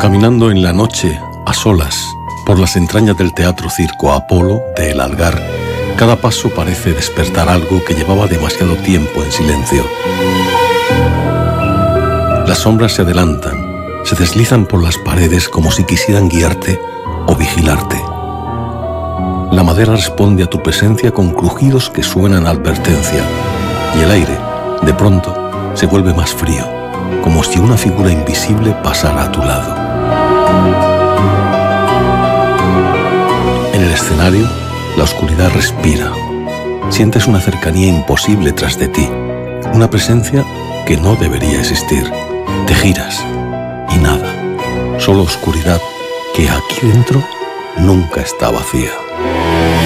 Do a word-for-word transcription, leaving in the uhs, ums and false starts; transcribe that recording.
Caminando en la noche, a solas, por las entrañas del Teatro Circo Apolo de El Algar, cada paso parece despertar algo que llevaba demasiado tiempo en silencio. Las sombras se adelantan, se deslizan por las paredes como si quisieran guiarte o vigilarte. La madera responde a tu presencia con crujidos que suenan a advertencia, y el aire, de pronto, se vuelve más frío, como si una figura invisible pasara a tu lado. En el escenario, la oscuridad respira. Sientes una cercanía imposible tras de ti, una presencia que no debería existir. Te giras y nada, solo oscuridad que aquí dentro nunca está vacía.